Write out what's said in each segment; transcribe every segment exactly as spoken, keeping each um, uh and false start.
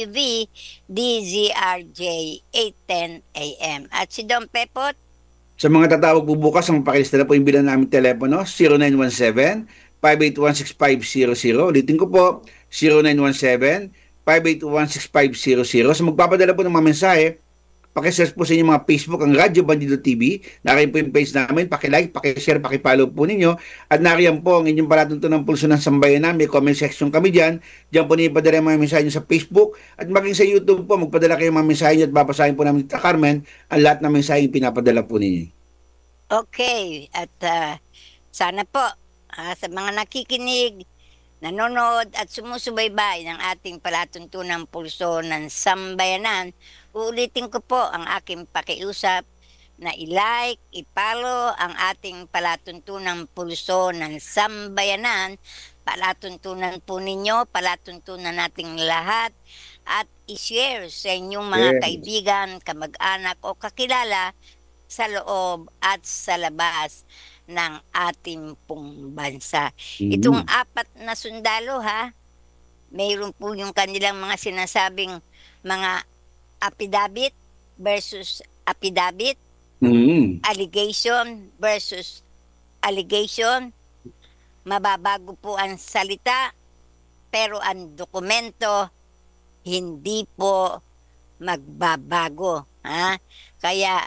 W V D Z R J eight ten A M. At si Don Pepot, Sa mga tatawag po bukas, ang pakilista na po yung bilang namin telepono, zero nine one seven, five eight one, six five zero zero. Ulitin ko po, zero nine one seven, five eight one, six five zero zero. Sa magpapadala po ng mga mensahe, pakisearch po sa inyong mga Facebook ang Radyo Bandido T V. Nariyan po yung page namin. Pakilike, pakishare, pakipollow po ninyo. At nariyan po ang inyong palatuntunan ng pulso ng sambayanan. May comment section kami dyan. Diyan po niyo ipadala yung mga mensahe nyo sa Facebook. At maging sa YouTube po, magpadala kayo ng mga mensahe nyo at babasahin po namin Tita Carmen ang lahat ng mensahe yung pinapadala po ninyo. okay. At ah, sana po ah, sa mga nakikinig, nanonood at sumusubaybay ng ating palatuntunang pulso ng sambayanan, uulitin ko po ang aking pakiusap na i-like, i-follow ang ating palatuntunang pulso ng sambayanan, palatuntunan po ninyo, palatuntunan nating lahat, at i-share sa inyong mga Yes. kaibigan, kamag-anak o kakilala sa loob at sa labas ng ating pong bansa. Itong Mhm. apat na sundalo ha, mayroon po yung kanilang mga sinasabing mga affidavit versus affidavit, Mhm. allegation versus allegation, mababago po ang salita, pero ang dokumento hindi po magbabago. Ha? Kaya,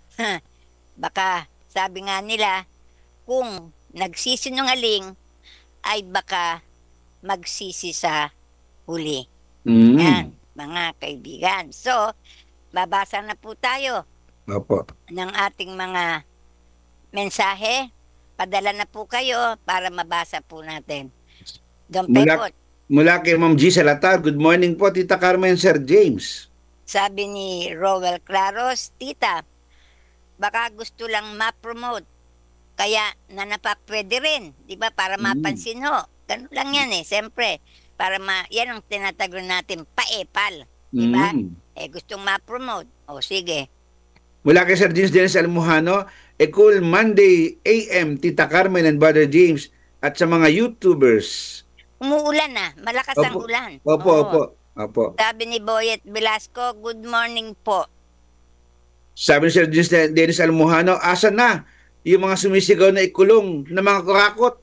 baka sabi nga nila, kung nagsisinungaling, ay baka magsisi sa huli. Mhm. Yan, mga kaibigan. So, babasa na po tayo Opo. ng ating mga mensahe. Padala na po kayo para mabasa po natin. Don Mula, Pepot, mula kay Ma'am G. Salatar, good morning po, Tita Carmen, Sir James. sabi ni Rowell Claros, Tita, baka gusto lang ma-promote. Kaya nanapak pwede rin, di ba? Para Mm. mapansin ho. Ganun lang yan eh, siyempre. Para ma, yan ang tinatagal natin, paepal. Di ba? Mm. Eh, gustong ma-promote. O sige. Mula kay Sir James Dennis Almohano, a cool Monday A M, Tita Carmen and Brother James, at sa mga YouTubers. Umuulan na, malakas ang Opo, ulan. opo, Oo. opo, opo. Sabi ni Boyet Velasco, good morning po. Sabi ni Sir James Dennis Almohano, asa na yung mga sumisigaw na ikulong na mga kurakot?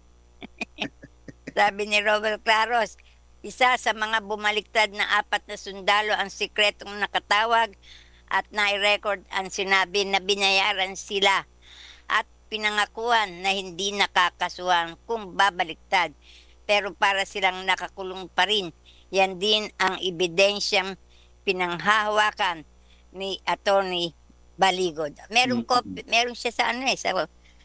Sabi ni Robert Claros, isa sa mga bumaliktad na apat na sundalo ang sikretong nakatawag at nai-record ang sinabi na binayaran sila at pinangakuan na hindi nakakasuhan kung babaliktad. Pero para silang nakakulong pa rin, yan din ang ebidensyang pinanghahawakan ni Attorney Baligod. Meron ko, meron siya sa ano eh, sa,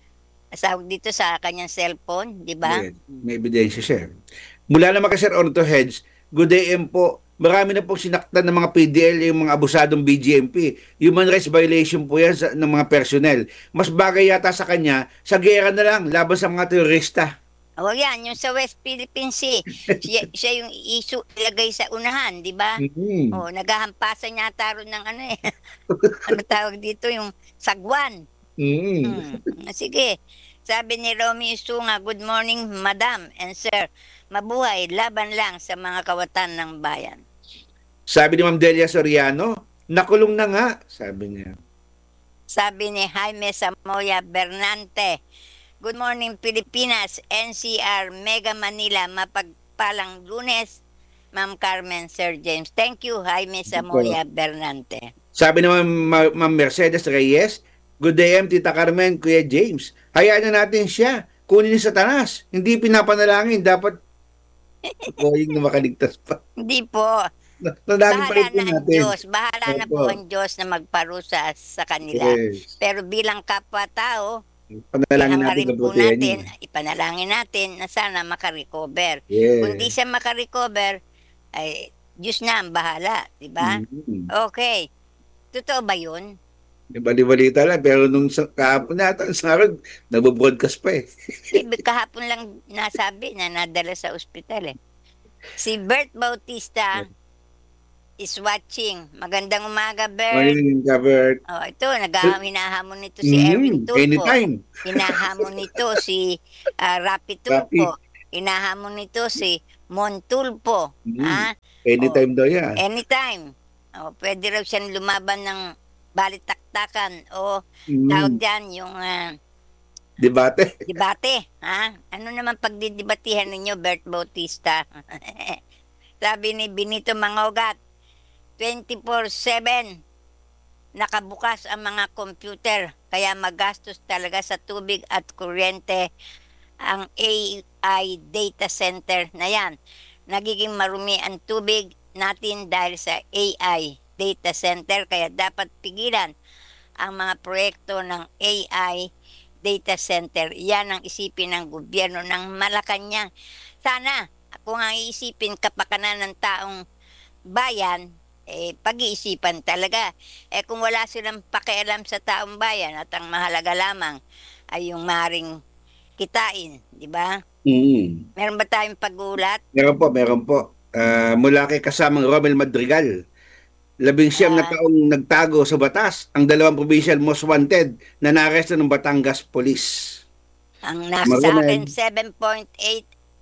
sa dito sa kanyang cellphone, di ba? Yeah, may ebidensya siya. Mula naman kay Sir Orto Heads, good day M po. Marami na pong sinaktan ng mga P D L yung mga abusadong B G M P. Human rights violation po yan sa, ng mga personnel. Mas bagay yata sa kanya, sa gera na lang, laban sa mga terorista. O yan, yung sa West Philippine Sea, siya, siya yung isu ilagay sa unahan, di ba? Mm-hmm. O, naghahampasan yata ron ng ano eh. Ano tawag dito, yung sagwan. Mm-hmm. Hmm. Sige. Sabi ni Romy Sunga, good morning, madam and sir. Mabuhay, laban lang sa mga kawatan ng bayan. Sabi ni Ma'am Delia Soriano, nakulong na nga, sabi niya. Sabi ni Jaime Samoya Bernante, good morning Pilipinas, N C R, Mega Manila, mapagpalang Lunes, Ma'am Carmen, Sir James. Thank you, Jaime Samoya Bernante. Sabi ni Ma'am Ma Mercedes Reyes, good day M, Tita Carmen, Kuya James. Hayaan na natin siya. Kunin ni Satanas. Hindi pinapanalangin. Dapat going na makaligtas pa. Hindi po. Nalangin pa rin Bahala po na ang natin. Diyos. Bahala na po Opo. ang Diyos na magparusa sa kanila. Yes. Pero bilang kapwa-tao, Panalangin natin rin po kabutihan natin, niya. ipanalangin natin na sana makarecover. Yes. Kung di siya makarecover, ay Diyos na ang bahala. Diba? Mm-hmm. Okay. Totoo ba yun? Bali-balita lang, pero nung sa, kahapon nata, sa akin, nabobroadcast pa eh. Eh, kahapon lang nasabi na nadala sa ospital eh. Si Bert Bautista is watching. Magandang umaga, Bert. Morning, covered. Oh, ito, naghahamon nito si Mm, Erwin Tulfo. anytime. Hinahamon nito si uh, Rapi Tulfo. Hinahamon nito si Mon Tulfo. Mm. Ha? Anytime daw yan. Anytime. O, pwede raw siyang lumaban ng balitaktakan o tawag Mm. dyan yung ah, Debate. debate. Ha? Ano naman pagdidibatihan ninyo, Bert Bautista? Sabi ni Benito Mangogat, twenty-four seven nakabukas ang mga computer kaya magastos talaga sa tubig at kuryente ang A I data center na yan. Nagiging marumi ang tubig natin dahil sa A I data center kaya dapat pigilan ang mga proyekto ng A I data center. Yan ang isipin ng gobyerno ng Malacanang. Sana kung ang iisipin kapakanan ng taong bayan, eh, pag-iisipan talaga. Eh, kung wala silang pakialam sa taong bayan at ang mahalaga lamang ay yung maring kitain, di ba? Mm. Meron ba tayong pagulat? Meron po, meron po. Ah, mula kay kasamang Romel Madrigal, labing siyam na Ah. taong nagtago sa batas, ang dalawang provincial most wanted na naaresto ng Batangas Police. Ang nasa sa Marunong. akin, seven point eight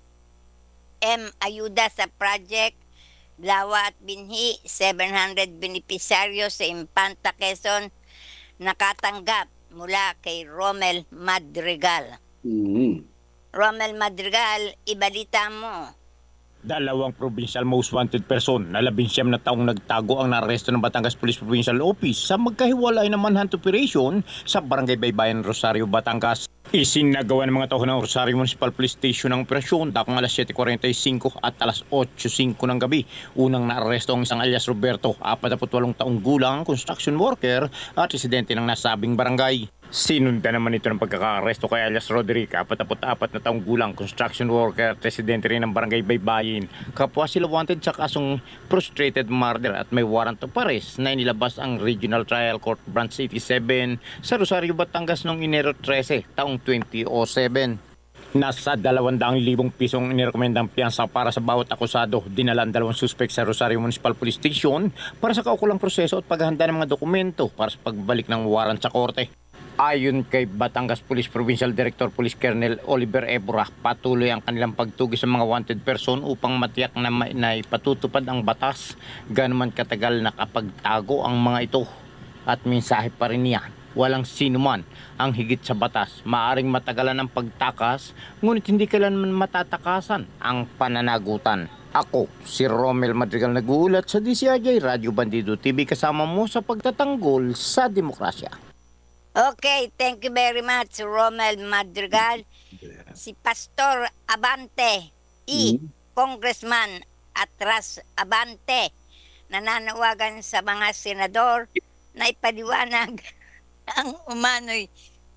M ayuda sa project Lawa at Binhi, seven hundred benepisaryo sa Impanta, Quezon, nakatanggap mula kay Romel Madrigal. Mm. Romel Madrigal, ibalita mo. Dalawang provincial most wanted person na labing siyam na taong nagtago ang naresto ng Batangas Police Provincial Office sa magkahiwalay na manhunt operation sa Barangay Baybayin, Rosario, Batangas. Isinagawa ng mga tao ng Rosario Municipal Police Station ang operasyon dakong alas siyete forty-five at alas otso singko ng gabi. Unang naaresto ang isang alias Roberto, forty-eight taong gulang, construction worker at residente ng nasabing barangay. Sinunda naman ito ng pagkakaaresto kay alias Roderick, forty-four na taong gulang, construction worker at residente rin ng barangay Baybayin. Kapwa sila wanted sa kasong frustrated murder at may warrant of arrest na inilabas ang Regional Trial Court Branch eighty-seven sa Rosario, Batangas noong Enero thirteen, taong twenty oh seven. Nasa dalawang libong pisong inirekomendang piyansa para sa bawat akusado. Dinalan dalawang suspect sa Rosario Municipal Police Station para sa kaukulang proseso at paghahanda ng mga dokumento para sa pagbalik ng warrant sa korte. Ayon kay Batangas Police Provincial Director Police Colonel Oliver Ebora, patuloy ang kanilang pagtugi sa mga wanted person upang matiyak na, ma- na ipatutupad ang batas. Ganuman katagal nakapagtago ang mga ito. At mensahe pa rin niya, walang sino man ang higit sa batas. Maaring matagalan ang pagtakas, ngunit hindi kailanman matatakasan ang pananagutan. Ako, si Romel Madrigal, nag-uulat sa D C R J Radio Bandido T V, kasama mo sa pagtatanggol sa demokrasya. Okay, thank you very much, Romel Madrigal. Si Pastor Abante, E. Mm. Congressman Atras Abante, nananawagan sa mga senador na ipaliwanag ang umano'y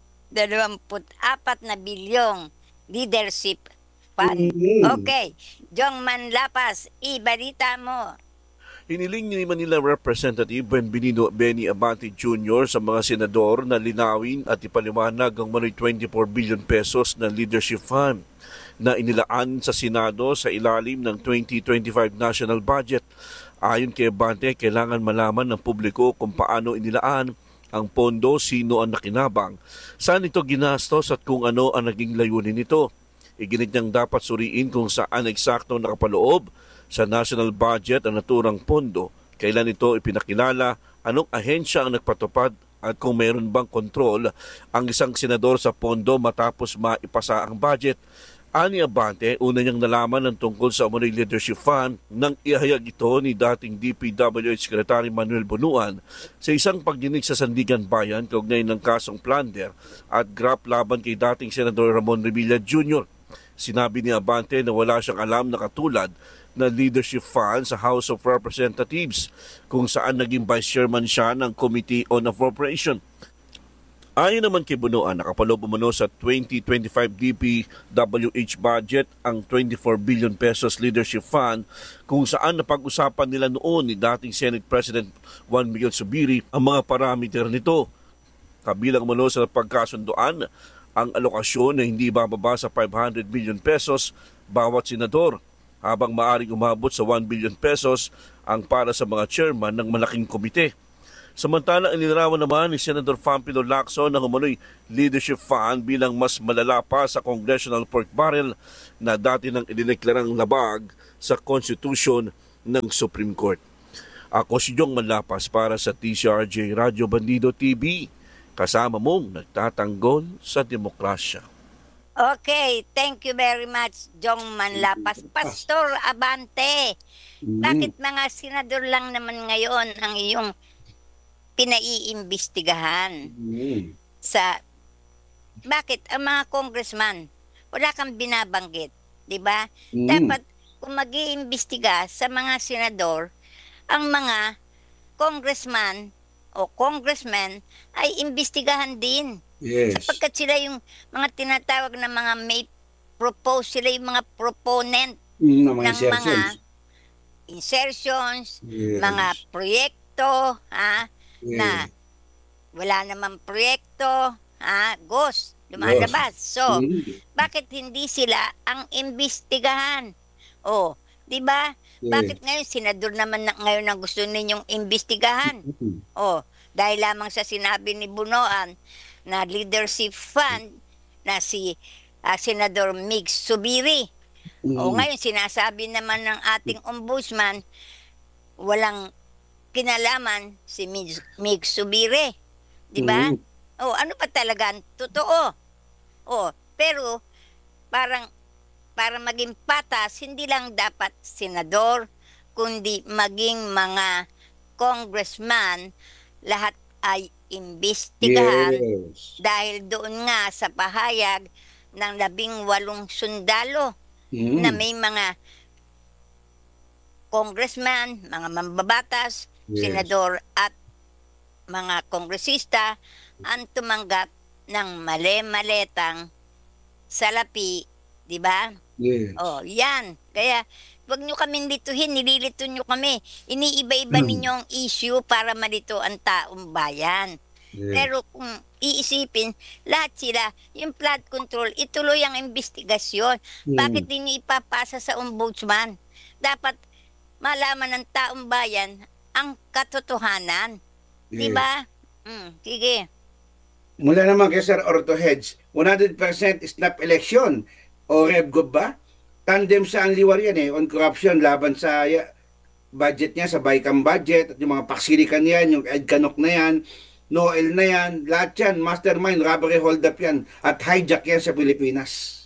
twenty-four na bilyong leadership fund. Mm. Okay, Jong Manlapas, ibalita mo. Hiniling ni Manila Representative Benvenido Benny Abante Junior sa mga senador na linawin at ipaliwanag ang manoy twenty-four billion pesos na leadership fund na inilaan sa Senado sa ilalim ng twenty twenty-five national budget. Ayon kay Abante, kailangan malaman ng publiko kung paano inilaan ang pondo, sino ang nakinabang, saan ito ginastos at kung ano ang naging layunin nito. Iginit niyang dapat suriin kung saan eksakto nakapaloob sa national budget ang naturang pondo, kailan ito ipinakilala, anong ahensya ang nagpatupad at kung mayroon bang kontrol ang isang senador sa pondo matapos maipasa ang budget. Ani Abante, una niyang nalaman ng tungkol sa umano'y leadership fund nang ihayag ito ni dating D P W H Secretary Manuel Bunuan sa isang pagdinig sa Sandigan Bayan kaugnay ng kasong plunder at graft laban kay dating Senador Ramon Revilla Junior Sinabi ni Abante na wala siyang alam na katulad na leadership fund sa House of Representatives kung saan naging vice chairman siya ng Committee on Appropriation. Ayon naman kay Bunuan, nakapaloob umano sa twenty twenty-five D P W H budget ang twenty-four billion pesos leadership fund kung saan napag-usapan nila noon ni dating Senate President Juan Miguel Zubiri ang mga parameter nito. Kabilang umano sa pagkasunduan ang alokasyon na hindi bababa sa five hundred billion pesos bawat senador, habang maaring umabot sa one billion pesos ang para sa mga chairman ng malaking komite. Samantala, inilarawan naman ni Senator Pampilo Lacson ng umano'y leadership fund bilang mas malala pa sa congressional pork barrel na dati nang idineklarang labag sa Constitution ng Supreme Court. Ako si Jong Manlapas para sa T C R J Radyo Bandido T V, kasama mong nagtatanggol sa demokrasya. Okay, thank you very much, Jong Manlapas. Pastor Abante, bakit mga senador lang naman ngayon ang iyong pinaiimbestigahan Mm. sa bakit ang mga congressman wala kang binabanggit, 'di ba? Mm. Dapat kung mag-iimbestiga sa mga senador, ang mga congressman o congressmen ay imbestigahan din. Yes. Sapagkat sila yung mga tinatawag na mga may propose, sila yung mga proponent Mm, ng mga ng mga insertions. insertions, Yes. mga proyekto, ha, Yes. na wala namang proyekto, ha, ghost, lumalabas. So, Mm. bakit hindi sila ang imbestigahan? O, di ba? Yes. Bakit ngayon, senador naman na, ngayon ang gusto ninyong imbestigahan? Mm. O, dahil lamang sa sinabi ni Bunoan na leadership fund na si ah, Senador Mig Subiri. O Mm. ngayon, sinasabi naman ng ating ombudsman, walang kinalaman si Mig, Mig Subiri. Di ba? Mm. O, ano pa talaga ang totoo? O, pero parang para maging patas, hindi lang dapat senador, kundi maging mga congressman, lahat ay imbestigahan Yes. dahil doon nga sa pahayag ng labing walong sundalo Mm. na may mga congressman, mga mambabatas, Yes. senador at mga kongresista ang tumanggap ng mali-maletang salapi, di ba? Yes. Oh, yan. Kaya, wag nyo kami lituhin, nililito nyo kami. Iniiba-iba Hmm. ninyo ang issue para malito ang taong bayan. Yes. Pero kung iisipin, lahat sila, yung flood control, ituloy ang investigasyon. Hmm. Bakit din nyo ipapasa sa ombudsman? Dapat malaman ng taong bayan ang katotohanan. Di Yes. ba? Mm, sige. Mula naman kay Sir Orto Heads, one hundred percent snap election o RevGov ba? Tandem sa ang liwar yan eh, on corruption laban sa ya, budget niya, sa BICAM budget, at yung mga paksilikan yan, yung EdCanok na yan, Noel na yan, lahat yan, mastermind, robbery hold-up yan, at hijack yan sa Pilipinas.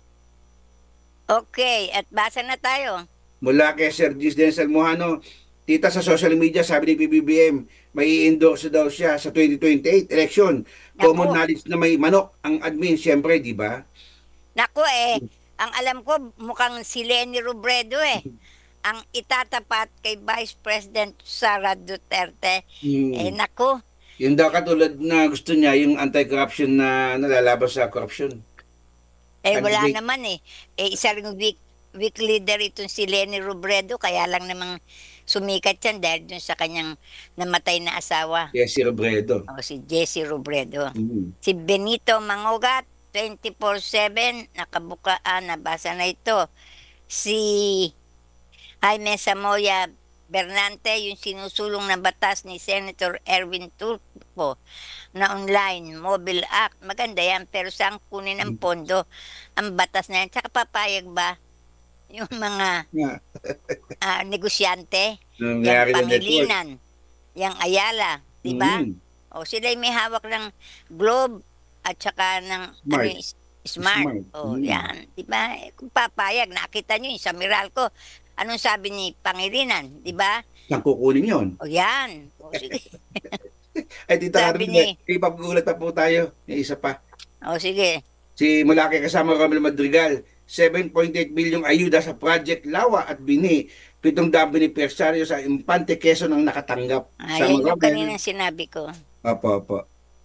Okay, at basa na tayo. Mula kay Sir Gis Denzel Mohano, tita sa social media, sabi ni P B B M, may i-endorse daw siya sa twenty twenty-eight election. Common Naku. knowledge na may manok ang admin, siyempre, di ba? Naku eh, ang alam ko mukhang si Leni Robredo eh. Ang itatapat kay Vice President Sara Duterte. Hmm. Eh naku, Yun daw katulad na gusto niya, yung anti-corruption na nalalaban sa corruption. eh wala Candidate. naman eh. Eh isa ring weak, weak leader itong si Leni Robredo, kaya lang namang sumikat yan dahil dun sa kanyang namatay na asawa. Yes, si Robredo. O si Jessie Robredo. Mm. Si Benito Mangogat, twenty-four seven, nakabukaan, nabasa na ito. Si Jaime Samoya Bernante, yung sinusulong na batas ni Senator Erwin Tulfo na online mobile act. Maganda yan, pero saan kunin ang pondo ang batas na yan? Tsaka papayag ba yung mga Yeah. ah, negosyante, yung Nangyari na network. Pangilinan, yung Ayala, di ba? Mm. O sila may hawak ng Globe at saka ng Smart. ano, is- smart. Smart. O Mm. yan, di ba? Eh, Kung papayag, nakita nyo yun sa Meralco. Anong sabi ni Pangilinan, di ba? Saan kukunin yun? O yan. O sige. Ay, Tita Sabi Carmen, ni- may ipapagulat pa po tayo. May isa pa. O sige. Si Malaki kasama Romel Madrigal, seven point eight bilyong ayuda sa Project Lawa at Bini. Pitong daan benepisyaryo sa Infante Quezon ang nakatanggap. Ayan Sama yung Romel. kanina sinabi ko. Opo, opo.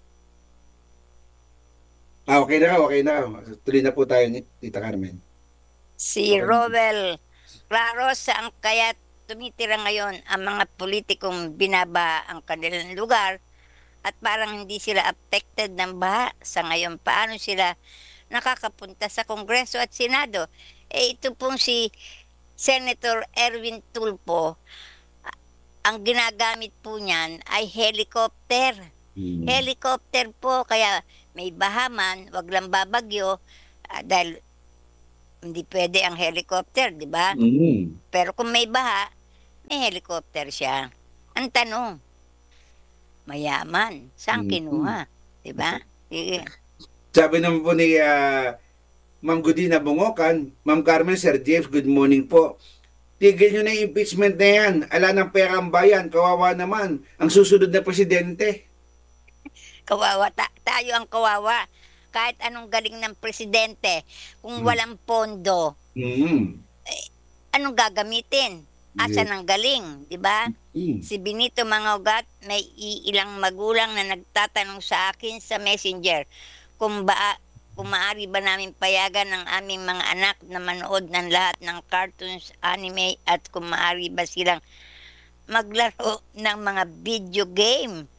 Ah, okay na raw, okay na raw. Tuloy na po tayo ni Tita Carmen. Si Okay. Rovel Claros, saan kaya tumitira ngayon ang mga politikong binaba ang kanilang lugar at parang hindi sila affected ng baha sa ngayon. Paano sila nakakapunta sa Kongreso at Senado? Eh ito pong si Senator Erwin Tulfo, a- ang ginagamit po niyan ay helicopter. Hmm. Helicopter po, kaya may bahaman, wag lang babagyo, ah, dahil hindi pwede ang helicopter, di ba? Mm. Pero kung may baha, may helicopter siya. Ang tanong, mayaman, saan Mm. kinuha? Diba? Sige. Sabi naman po ni ah, Ma'am Godina Bungokan, Ma'am Carmen, Sir James, good morning po. Tigil nyo na yung impeachment na yan. Ala ng pera ang bayan. Kawawa naman. Ang susunod na presidente. Kawawa, ta- tayo ang kawawa. Kahit anong galing ng presidente, kung Hmm. walang pondo, Mm. anong gagamitin? Asan ang galing, di ba? Mm. Si Benito Mangogat, may iilang magulang na nagtatanong sa akin sa messenger kung ba kung maaari ba namin payagan ng aming mga anak na manood ng lahat ng cartoons, anime at kung maaari ba silang maglaro ng mga video game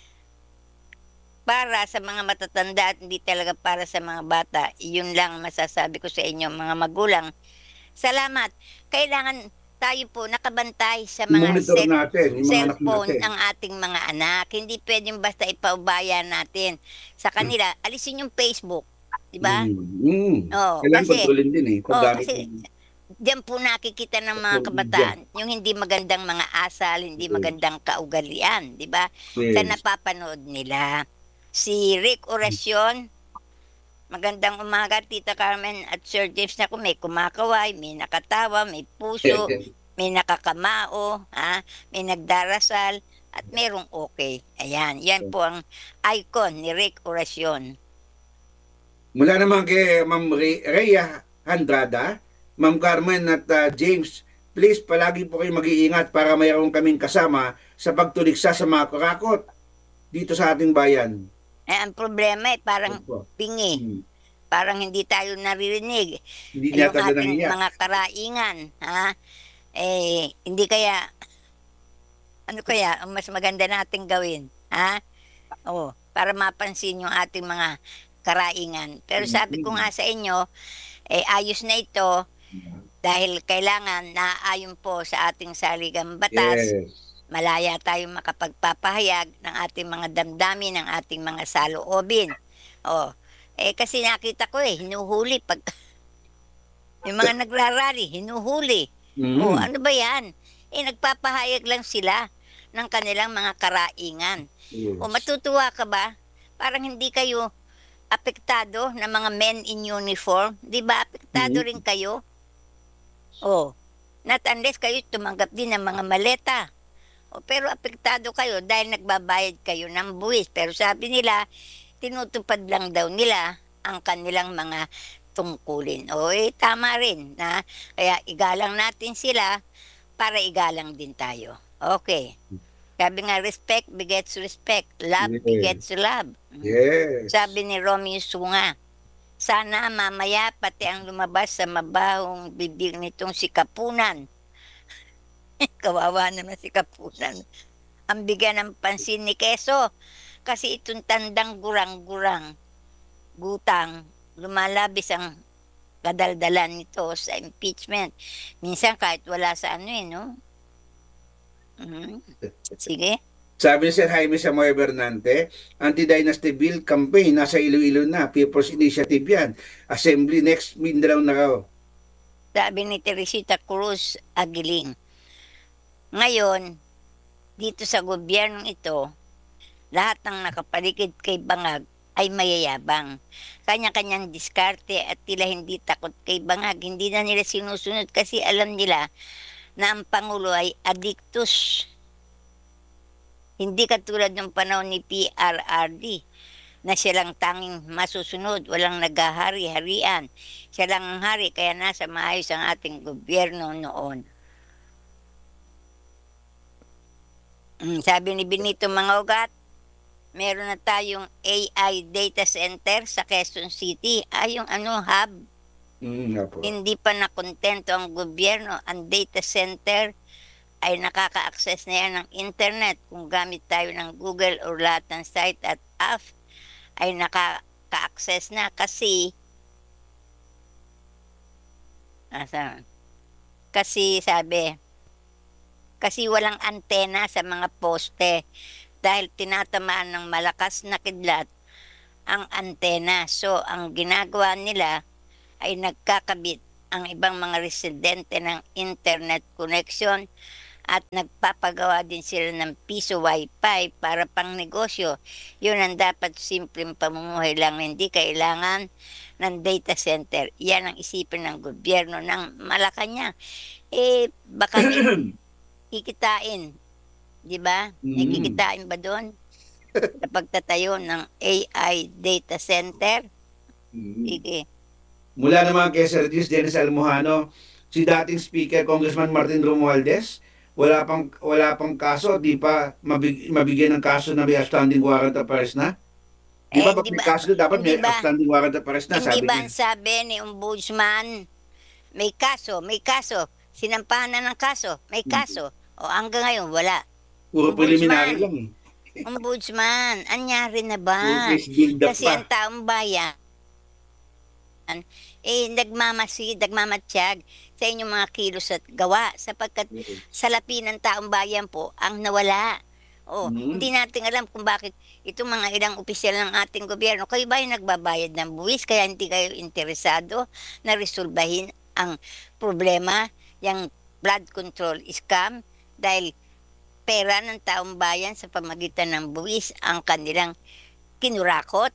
para sa mga matatanda at hindi talaga para sa mga bata. Yun lang masasabi ko sa inyo mga magulang. Salamat. Kailangan tayo po nakabantay sa mga Monitor cell- natin, yung mga anak cellphone natin. ng ating mga anak. Hindi pwedeng basta ipaubaya natin sa kanila. Alisin yung Facebook. Di ba? Mm. Mm. Oo, Kailangan kasi- kontrolin din eh. Oo, Paggamit kasi ng- diyan po nakikita ng mga Social kabataan yung hindi magandang mga asal, hindi Mm. magandang kaugalian. Di ba? Yes. Sa napapanood nila. Si Rick Oracion, magandang umaga, Tita Carmen at Sir James. Na may kumakaway, may nakatawa, may puso, may nakakamao, ha? May nagdarasal, at merong okay. Ayan, yan po ang icon ni Rick Oracion. Mula naman kay Ma'am Re- Rhea Andrada, Ma'am Carmen at ah, James, please palagi po kayo mag-iingat para mayroon kaming kasama sa pagtuliksa sa mga kurakot dito sa ating bayan. Eh, ang problema eh, parang Opo. pingi. Hmm. Parang hindi tayo naririnig. Hindi Yung niya talaga ating nangiyak. mga karaingan, ha? Eh, hindi kaya, ano kaya, ang mas maganda nating gawin, ha? Oh, para mapansin yung ating mga karaingan. Pero sabi ko nga sa inyo, eh, ayos na ito dahil kailangan na ayon po sa ating saligang batas, Yes. malaya tayong makapagpapahayag ng ating mga damdamin, ng ating mga saloobin. Oh, eh kasi nakita ko eh, hinuhuli pag yung mga nagrarally, hinuhuli. Mm. Oh, ano ba yan? Eh, nagpapahayag lang sila ng kanilang mga karaingan. Yes. O matutuwa ka ba? Parang hindi kayo apektado ng mga men in uniform. Di ba apektado Mhm. rin kayo? Oh, not unless kayo tumanggap din ng mga maleta. O, pero apektado kayo dahil nagbabayad kayo ng buwis. Pero sabi nila, tinutupad lang daw nila ang kanilang mga tungkulin. O, eh, tama rin. Na, kaya igalang natin sila para igalang din tayo. Okay. Sabi nga, respect begets respect. Love Yes. begets love. Yes. Sabi ni Romeo Sunga, sana mamaya pati ang lumabas sa mabahong bibig nitong si Kapunan. Kawawa naman si Kapunan. Ang bigyan ng pansin ni Keso. Kasi itong tandang gurang-gurang, gutang, lumalabis ang kadaldalan nito sa impeachment. Minsan kahit wala sa ano eh, no? Mhm. Sige. Sabi ni Sir Jaime Samoy Bernante, anti-dynasty bill campaign, nasa Iloilo na, People's Initiative yan. Assembly next Mindanao na raw. Sabi ni Teresita Cruz Aguiling. Ngayon, dito sa gobyernong ito, lahat ng nakapaligid kay Bangag ay mayayabang. Kanya-kanyang diskarte at tila hindi takot kay Bangag. Hindi na nila sinusunod kasi alam nila na ang Pangulo ay addictus. Hindi katulad ng panahon ni P R R D na siya lang tanging masusunod, walang naghahari-harian. Siya lang ang hari, kaya nasa maayos ang ating gobyerno noon. Mm, sabi ni Benito Mangogat, meron na tayong A I data center sa Quezon City. Ay, yung ano, hub. Mm, nga po. Hindi pa nakontento ang gobyerno. Ang data center ay nakaka-access na yan ng internet. Kung gamit tayo ng Google o lahat ng site at app, ay nakaka-access na kasi asa, kasi sabi, kasi walang antena sa mga poste dahil tinatamaan ng malakas na kidlat ang antena. So, ang ginagawa nila ay nagkakabit ang ibang mga residente ng internet connection at nagpapagawa din sila ng piso wifi para pang negosyo. Yun ang dapat, simpleng pamumuhay lang, hindi kailangan ng data center. Yan ang isipin ng gobyerno ng Malacanang. Eh, baka may kikitain, di ba? May Mm. kikitain ba doon? Sa pagtatayo ng A I data center? Mm. Sige. Mula naman kay Sir Gis Dennis Almohano, si dating Speaker Congressman Martin Romualdez, wala pang wala pang kaso, di pa mabig, mabigyan ng kaso na may outstanding warrant of arrest na? Di ba Eh, pag di may ba- kaso, dapat may hindi ba- outstanding warrant of arrest na, Hindi sabi ba niya. ang sabi ni Ombudsman, may kaso, may kaso, sinampahan na ng kaso, may kaso. O hanggang ngayon, wala. Puro Ombudsman. preliminary lang eh. Ombudsman, anyari na ba? Puro case build up Kasi pa. ang taong bayan, eh, nagmamasid, nagmamatsyag sa inyong mga kilos at gawa sapagkat salapi ng taong bayan po ang nawala. O, Mm. hindi natin alam kung bakit itong mga ilang opisyal ng ating gobyerno, kayo ba yung nagbabayad ng buwis kaya hindi kayo interesado na resolbahin ang problema, yung blood control scam, dahil pera ng taong bayan sa pamagitan ng buwis ang kanilang kinurakot.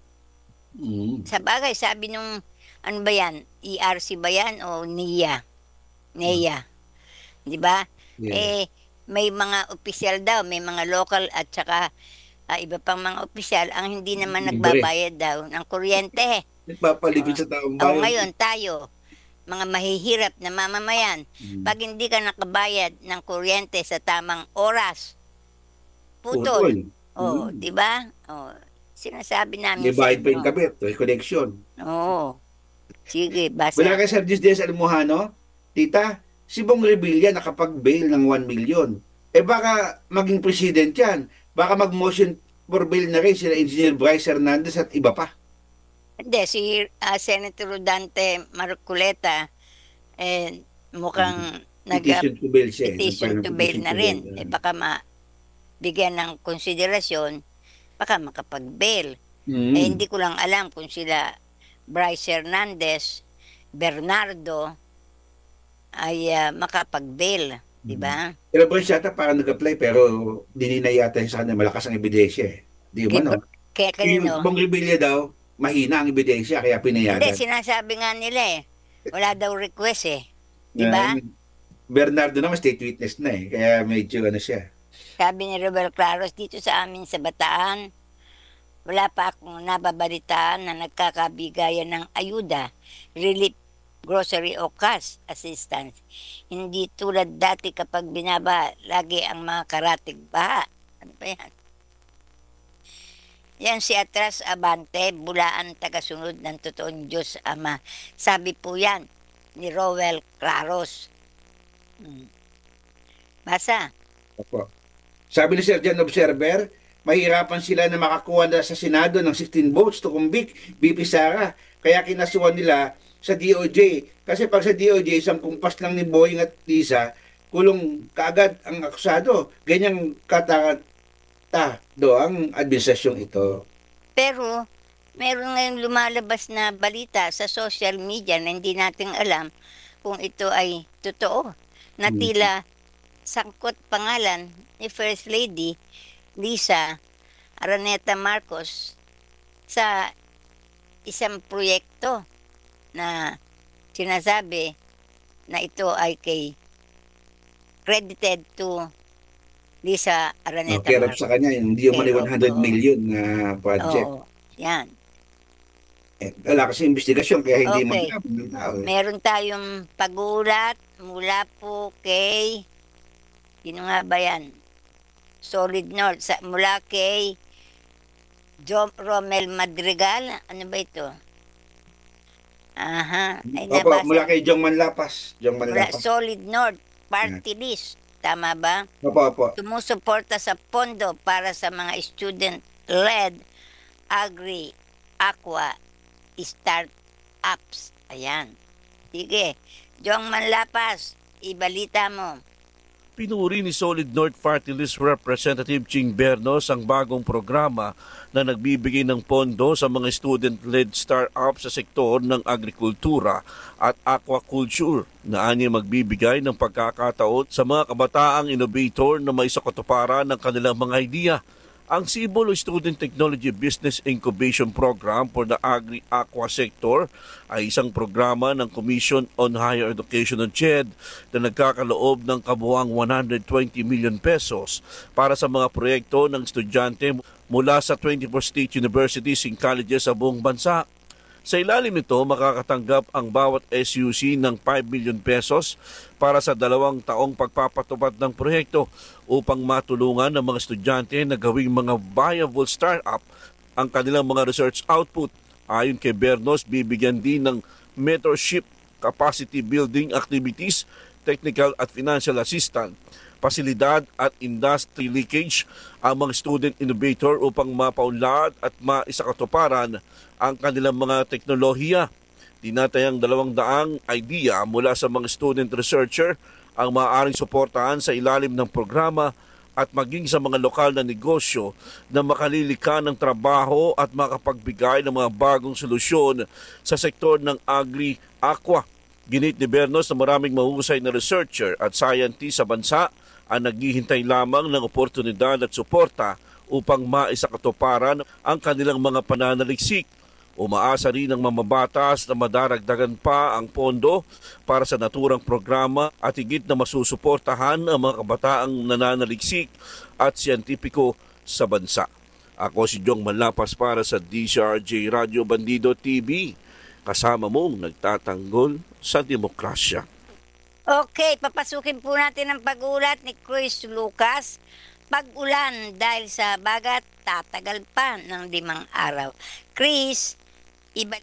Mm. Sa bagay, sabi nung, ano ba yan, E R C ba yan o N I A? N E A. Di ba? Yeah. Eh, may mga opisyal daw, may mga local at saka ah, iba pang mga opisyal ang hindi naman Libre. nagbabayad daw ng kuryente. Nagpapalipid sa taong O bayan. ngayon, tayo, mga mahihirap na mamamayan, Mm. pag hindi ka nakabayad ng kuryente sa tamang oras, Putol. putol. O, Mm. di ba? O, sinasabi namin May bayad pa inyo. yung kabit, may connection. Oo. Sige, basa. Wala kay Sir Gis Dennis Almohano, tita, si Bong Revilla nakapag-bail ng one million. Eh baka maging president yan. Baka mag-motion for bail na rin sila Engineer Bryce Hernandez at iba pa. Hindi, si ah, Senator Dante Marcoleta, eh, mukhang nag Petition to bail siya. eh. petition Nagfile to ng bail petition na to rin. bail. Eh, baka mabigyan ng konsiderasyon, baka makapag-bail. Mm. Eh, hindi ko lang alam kung sila Bryce Hernandez, Bernardo, ay ah, makapag-bail. Di ba? Pero Bryce yata parang nag-apply pero dinina yata yung sa kanya malakas ang ebidensya eh. Di Kaya, man, no? kaya kanino? Yung Bong Revilla daw, mahina ang ebidensya kaya Hindi, pinayagan. sinasabi nga nila eh. Wala daw request eh. Di ba? Uh, Bernardo naman state witness na eh. Kaya medyo ano siya. Sabi ni Robel Claros, dito sa amin sa Bataan, wala pa akong nababalitaan na nagkakabigayan ng ayuda, relief, grocery o cash assistance. Hindi tulad dati kapag binaba, lagi ang mga karatig baha. Ano ba yan? Yan si Atras Abante, bulaan tagasunod ng totoong Diyos Ama. Sabi po yan ni Rowel Claros. Hmm. Basa. Opo. Sabi ni Sir Jan Observer, mahirapan sila na makakuha na sa Senado ng sixteen votes to convict B P Sara. Kaya kinasuhan nila sa D O J. Kasi pag sa D O J, isang kumpas lang ni Boying at Lisa, kulong kaagad ang akusado. Ganyang katata do ang administrasyong ito. Pero, meron ngayong lumalabas na balita sa social media na hindi natin alam kung ito ay totoo. Na Hmm. tila sangkot pangalan ni First Lady Lisa Araneta Marcos sa isang proyekto na sinasabi na ito ay kay credited to Lisa Araneta Okay, Marcos. sa kanya, hindi yung Okay, one hundred oo. million na project. Oo, yan. Eh, wala kasi investigasyon kaya hindi Okay. magkakaroon ng tao. eh. Meron tayong pagulat mula po kay, sino nga ba yan? Solid North, sa, mula kay John Romel Madrigal. Ano ba ito? Aha, ay Opo, nabasa. mula kay Jong Manlapas. Jong Mula Manlapas. Solid North, party list. Tama ba? Opo, opo. Sumusuporta sa pondo para sa mga student-led agri, aqua, start-ups. Ayan. Sige. Jong Manlapas, ibalita mo. Pinuri ni Solid North Party List Representative Ching Bernos ang bagong programa na nagbibigay ng pondo sa mga student-led startup sa sektor ng agrikultura at aquaculture na anya magbibigay ng pagkakataon sa mga kabataang innovator na may sakatuparan ng kanilang mga idea. Ang Cibolo Student Technology Business Incubation Program for the Agri-Aqua Sector ay isang programa ng Commission on Higher Education o C H E D na nagkakaloob ng kabuuang one hundred twenty million pesos para sa mga proyekto ng estudyante mula sa twenty-four state universities and colleges sa buong bansa. Sa ilalim nito, makakatanggap ang bawat S U C ng five million pesos para sa dalawang taong pagpapatupad ng proyekto upang matulungan ng mga estudyante na gawing mga viable startup ang kanilang mga research output. Ayon kay Bernos, bibigyan din ng mentorship, capacity building activities, technical at financial assistance, pasilidad at industry leakage ang mga student innovator upang mapaunlad at maisakatuparan ang kanilang mga teknolohiya. Tinatayang dalawang daang idea mula sa mga student researcher ang maaaring suportahan sa ilalim ng programa at maging sa mga lokal na negosyo na makalilika ng trabaho at makapagbigay ng mga bagong solusyon sa sektor ng agri-aqua. Ginit ni Bernos na maraming mahusay na researcher at scientist sa bansa ang naghihintay lamang ng oportunidad at suporta upang maisakatuparan ang kanilang mga pananaliksik. Umaasa rin ng mamabatas na madaragdagan pa ang pondo para sa naturang programa at higit na masusuportahan ang mga kabataang nananaliksik at siyentipiko sa bansa. Ako si Jong Malapas para sa D C R J Radio Bandido T V, kasama mong nagtatanggol sa demokrasya. Okay, papasukin po natin ang pag-ulat ni Chris Lucas. Pag-ulan dahil sa bagat, tatagal pa ng limang araw. Chris, iba...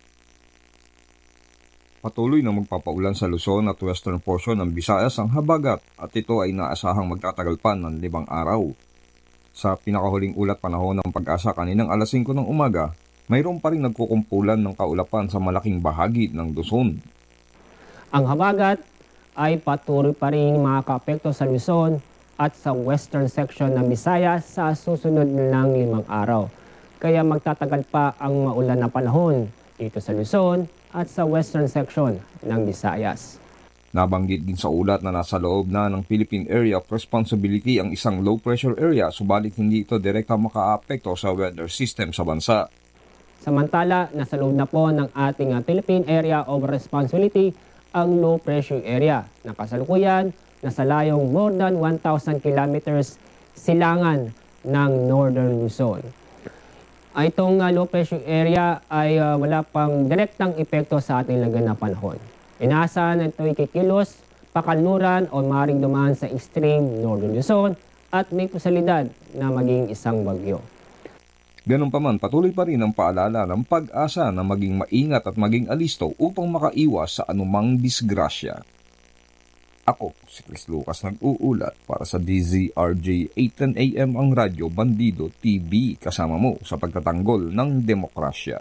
Patuloy na magpapaulan sa Luzon at western portion ng Visayas ang habagat at ito ay naasahang magtatagal pa ng limang araw. Sa pinakahuling ulat panahon ng Pag-asa kaninang alas singko ng umaga, mayroon pa rin nagkukumpulan ng kaulapan sa malaking bahagi ng Luzon. Ang habagat ay patuloy pa rin makakaapekto sa Luzon at sa western section ng Visayas sa susunod ng limang araw. Kaya magtatagal pa ang maulan na panahon dito sa Luzon at sa western section ng Visayas. Nabanggit din sa ulat na nasa loob na ng Philippine Area of Responsibility ang isang low pressure area subalit hindi ito direkta makaapekto sa weather system sa bansa. Samantala, nasa loob na po ng ating uh, Philippine Area of Responsibility ang low pressure area na kasalukuyan nasa layong more than one thousand kilometers silangan ng Northern Luzon. Ay, itong uh, low pressure area ay uh, wala pang direktang epekto sa ating lagyan na panahon. Inaasahan na ito'y kikilos, pakalnuran o maaaring dumaan sa extreme Northern Luzon at may posibilidad na maging isang bagyo. Ganun pa man, patuloy pa rin ang paalala ng Pag-asa na maging maingat at maging alisto upang makaiwas sa anumang disgrasya. Ako, si Chris Lucas nag-uulat para sa D Z R J eight ten A M ang Radyo Bandido T V kasama mo sa pagtatanggol ng demokrasya.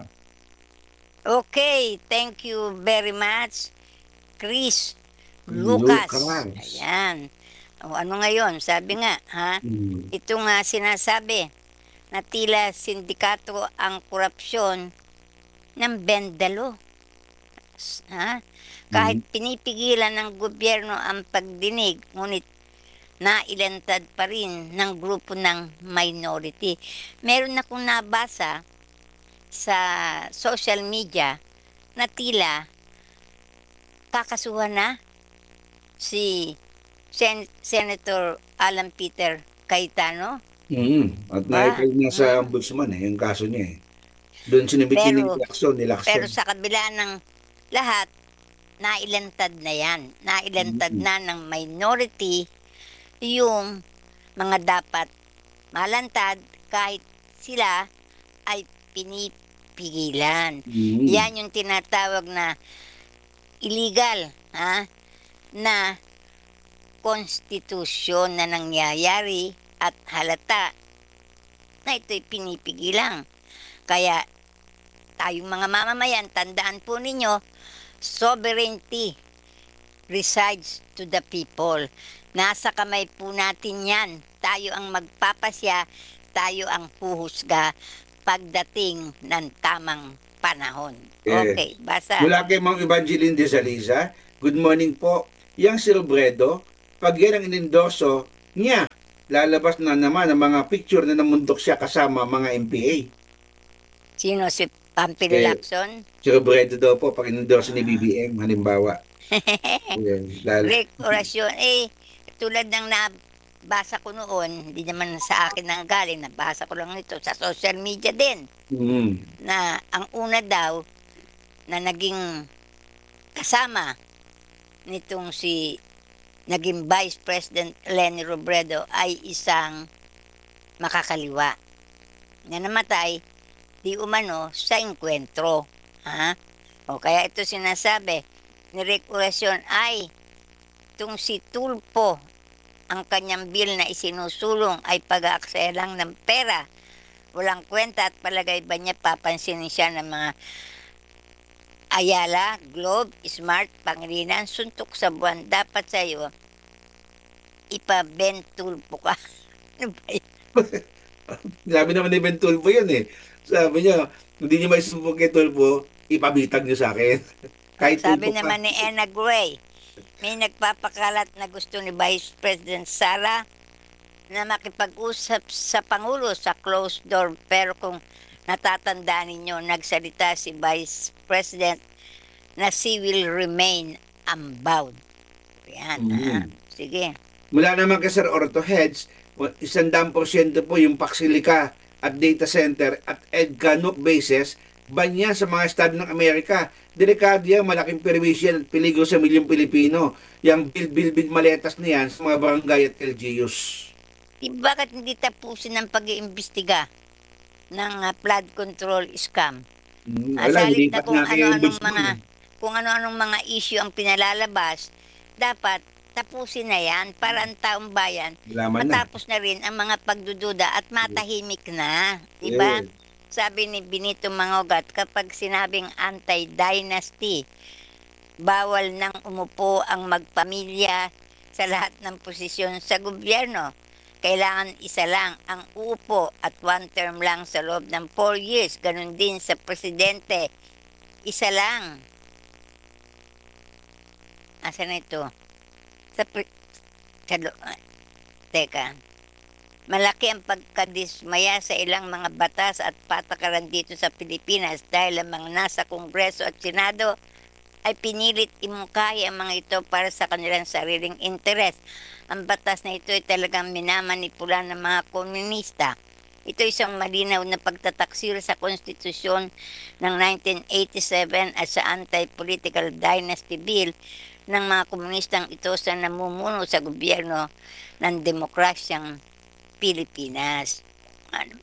Okay, thank you very much, Chris Lucas. Lucas. Ayan. O, ano ngayon? Sabi nga, ha? Hmm. Ito nga sinasabi na tila sindikato ang korupsyon ng Bendalo. Ha? Kahit pinipigilan ng gobyerno ang pagdinig, ngunit nailantad pa rin ng grupo ng minority. Meron akong nabasa sa social media na tila kakasuhan na si Sen- Senator Alan Peter Cayetano. Mm. At Ba? na-file niya sa ombudsman eh, yung kaso niya eh. Doon sinibiti Pero- ni Lacson, ni Lacson. Pero sa kabila ng lahat, nailantad na yan. Nailantad Mm. na ng minority yung mga dapat malantad kahit sila ay pinipigilan. Mm. Yan yung tinatawag na illegal, ha? Na konstitusyon na nangyayari at halata na ito'y pinipigilan. Kaya tayong mga mamamayan, tandaan po ninyo, sovereignty resides to the people. Nasa kamay po natin yan. Tayo ang magpapasya, tayo ang puhusga pagdating ng tamang panahon. Yes. Okay, basa. Mula kay Ma'am Evangeline de Saliza, good morning po. Yang si Robredo, pag yan ang inendorso niya, lalabas na naman ang mga picture na namundok siya kasama mga M P A. Sino si Pampilo Eh, Lacson? Si Robredo daw po, pag inendorso ni B B M, halimbawa. Yan, lalo. Rick Orasyon. Eh, tulad ng nabasa ko noon, hindi naman sa akin nang galing, nabasa ko lang nito sa social media din, Mm. na ang una daw na naging kasama nitong si naging Vice President Leni Robredo ay isang makakaliwa na namatay di umano sa engkwentro. Ha? O kaya ito sinasabi ni Rick Orasyon ay itong si Tulfo, ang kanyang bill na isinusulong ay pag-aaksaya lang ng pera. Walang kwenta at palagay ba niya papansinin siya ng mga Ayala, Globe, Smart, Pangilinan, suntok sa buwan. Dapat sa'yo, ipa-Ben Tulfo ka. Ano ba yun? Sabi naman ni Ben Tulfo yun eh. Sabi niya, hindi niyo may subok kay Tulfo, ipabitag niyo sa akin. Kahit Sabi Tulfo pa. naman ni Enna Gray, may nagpapakalat na gusto ni Vice President Sara na makipag-usap sa Pangulo sa closed door. Pero kung natatandaan ninyo, nagsalita si Vice President na she will remain unbound. Yan. Mhm. ah. Sige. Mula naman kay Sir Orto Heads, isandang porsyento po yung Paxilica at data center at EDCA Nuke bases, banya sa mga estado ng Amerika. Delikado yan, malaking perwisyo at peligro sa milyong Pilipino. Yang bil-bil-bil maletas na yan sa mga barangay at L G Us. Di bakit hindi tapusin ang pag-iimbestiga ng ah, flood control scam? Hmm, Ah, wala, sa halip na lipat kung natin yung ano-anong bulsa mga nun. kung ano-anong mga issue ang pinalalabas, dapat tapusin na yan para ang taong bayan Laman na. matapos na rin ang mga pagdududa at matahimik na. Diba? Yes. Sabi ni Benito Mangogat, kapag sinabing anti-dynasty, bawal nang umupo ang magpamilya sa lahat ng posisyon sa gobyerno. Kailangan isa lang ang uupo at one term lang sa loob ng four years. Ganon din sa presidente. Isa lang. Asa na ito? Sa, pre- sa lo- ah, teka. Malaki ang pagkadismaya sa ilang mga batas at patakaran dito sa Pilipinas dahil ang mga nasa Kongreso at Senado ay pinilit imungkahi ang mga ito para sa kanilang sariling interes. Ang batas na ito ay talagang minamanipula ng mga komunista. Ito ay isang malinaw na pagtataksir sa konstitusyon ng nineteen eighty-seven at sa Anti-Political Dynasty Bill ng mga komunistang ito sa namumuno sa gobyerno ng demokrasyang Pilipinas. Ano?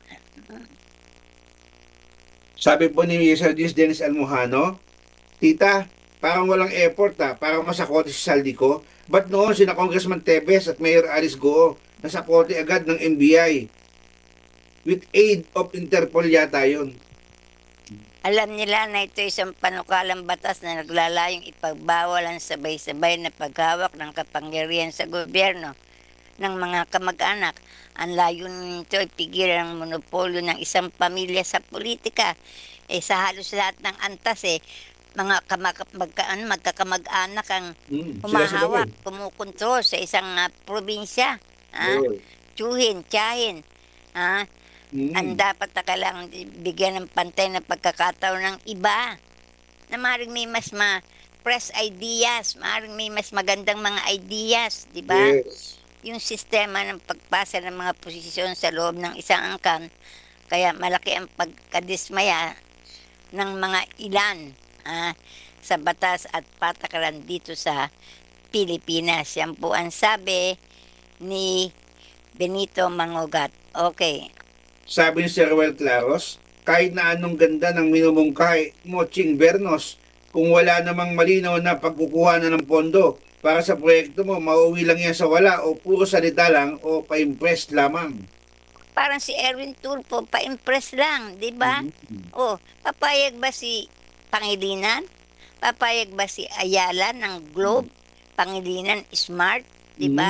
Sabi po ni Sir Luis Dennis Almojano, Tita, parang walang effort ha, parang masakote si saldi ko. Ba't noon sina Congressman Tevez at Mayor Alice Goo nasakote agad ng N B I? With aid of Interpol yata yun. Alam nila na ito isang panukalang batas na naglalayong ipagbawal ang sabay-sabay na paghawak ng kapangyarihan sa gobyerno ng mga kamag-anak. Ang layunin nito ay pigilan ang monopolyo ng isang pamilya sa politika. Eh sa halos lahat ng antas eh, mga kamag- magka- ano, magkakamag-anak ang Hmm, sila sila humahawak, yun. kumukontrol sa isang ah, probinsya. Ah, Yun. tsuhin, tiyahin. Ah, Hmm. ang dapat na kailangan bigyan ng pantay na pagkakataon ng iba na maaaring may mas ma press ideas, maaaring may mas magandang mga ideas, di ba? Yes. Yung sistema ng pagpasa ng mga posisyon sa loob ng isang angkan, kaya malaki ang pagkadismaya ng mga ilan ah, sa batas at patakaran dito sa Pilipinas. Yan po ang sabi ni Benito Mangogat. Okay. Sabi ni Sir Ruel Claros, kahit na anong ganda ng minumungkay mo, Ching Bernos, kung wala namang malinaw na pagkukuha na ng pondo para sa proyekto mo, mauwi lang yan sa wala o puro salita lang o pa-impress lamang. Parang si Erwin Tulfo, pa-impress lang, di ba? Mhm. O, papayag ba si Pangilinan? Papayag ba si Ayala ng Globe? Pangilinan Smart, di ba? Mhm.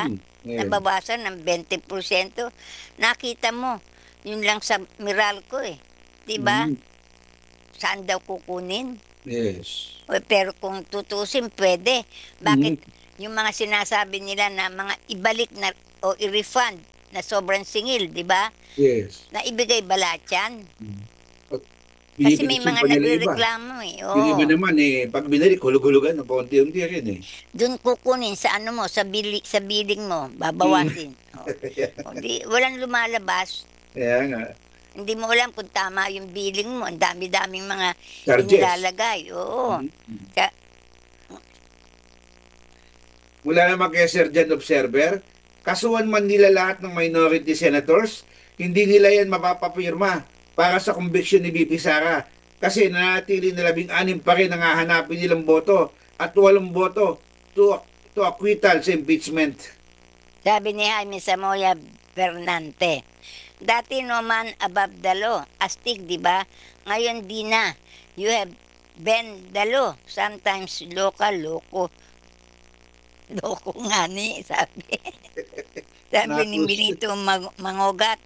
Yes. nabawasan ng twenty percent. Nakita mo, yun lang sa Meralco eh. Di ba? Mm. Saan daw kukunin? Yes. O, pero kung tutusin, pwede. Bakit Mm. yung mga sinasabi nila na mga ibalik na o i-refund na sobrang singil, di ba? Yes. Na ibigay ba lahat yan? Kasi may Binibigyan mga pa nila iba. nagre-reklamo eh. Yung iba Oo. naman eh, pag binalik, hulog-hulugan, paunti-unti rin eh. Doon kukunin sa ano mo, sa, bili, sa billing mo, babawasin. O, o, di, walang lumalabas. Kaya nga, Hindi mo alam kung tama yung billing mo. Ang dami-daming mga charges. inilalagay. Oo. Mhm. Kaya, Mula naman kay Sir Jan Observer, kasuhan man nila lahat ng minority senators, hindi nila yan mapapapirma para sa conviction ni B P Sara. Kasi nanatili na labing anim pa rin ang hahanapin nilang boto at walong boto to, to acquittal sa impeachment. sabi ni Jaime Samoya Bernante, dati naman above the law, astig, di ba? Ngayon di na. You have been the law. Sometimes local, loko. Loko nga ni, sabi. sabi ni Natus- Benito Mag- Mangogat.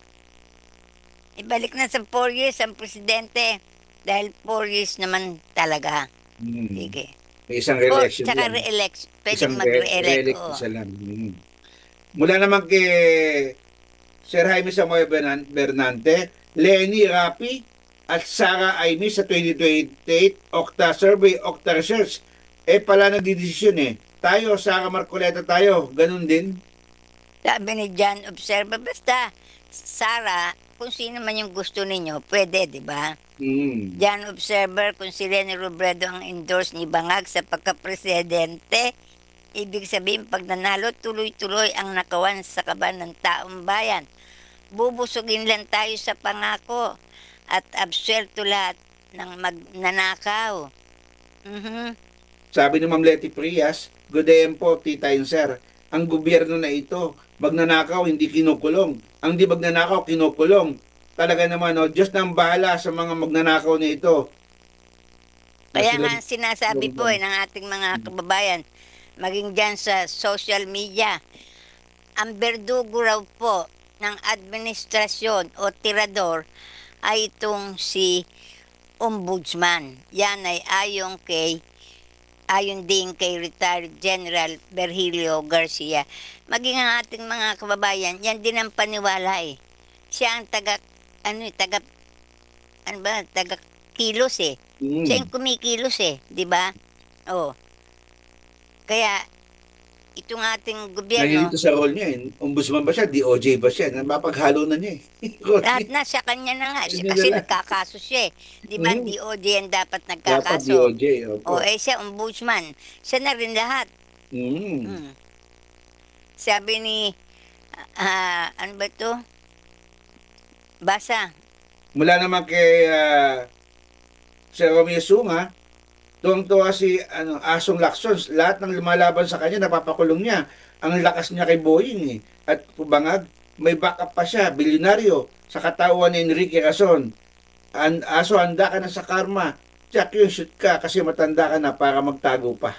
Ibalik na sa four years ang presidente. Dahil four years naman talaga. Hmm. Sige. May isang Four, re-election tsaka yan. re-elect. Pwedeng Isang re- mag-re-elect. re-elect oo. isa lang. Hmm. Mula naman kay Sir Jaime Samoy Bernan- Bernante, Lenny Rapi at Sara Aimee sa twenty twenty-eight Octa Survey, Octa Research. Eh pala nagdidesisyon eh. Tayo, Sara Marcoleta tayo. Ganun din. Sabi ni John Observer, basta, Sara, kung sino man yung gusto ninyo, pwede, di ba? Hmm. John Observer, kung si Leni Robredo ang endorse ni Bangag sa pagka-presidente, ibig sabihin, pag nanalo, tuloy-tuloy ang nakawan sa kaban ng taong bayan. Bubusugin lang tayo sa pangako at absuelto lahat ng magnanakaw. Mhm. Sabi ni Ma'am Letty Prias, good day po, tita and sir. Ang gobyerno na ito, magnanakaw, hindi kinukulong. Ang di magnanakaw, kinukulong. Talaga naman, oh, Diyos na ang bahala sa mga magnanakaw na ito. Kaya Sila- nga sinasabi po eh, ng ating mga kababayan, maging dyan sa social media, ang berdugo raw po ng administrasyon o tirador ay itong si Ombudsman. Yan ay ayon kay ayon din kay retired General Virgilio Garcia. Maging ang ating mga kababayan, yan din ang paniwala eh. Siya ang taga, ano eh, taga, ano ba, taga kilos eh. Hmm. Siya yung kumikilos eh, di ba? Oo. Kaya, itong ating gobyerno, Nandito sa role niya, eh. Ombudsman ba siya? D O J ba siya? Napapaghalo na niya eh. lahat na sa kanya na nga. Hindi Kasi nila. nagkakaso siya eh. Di ba, Mhm. D O J ang dapat Dapat nagkakaso. D O J. Opo. O eh, siya, ombudsman. Siya na rin lahat. Hmm. Mm. Sabi ni, ah, ano ba to? Basa. Mula naman kay uh, Sir Romeo Sunga, tuwang-tuwa si ano, Asong Lacson. Lahat ng lumalaban sa kanya, napapakulong niya. Ang lakas niya kay Boying eh. At Bangag, may backup pa siya, bilyonaryo, sa katawan ni Enrique Rason. An aso, handa ka na sa karma. Check yung shoot ka kasi matanda ka na para magtago pa.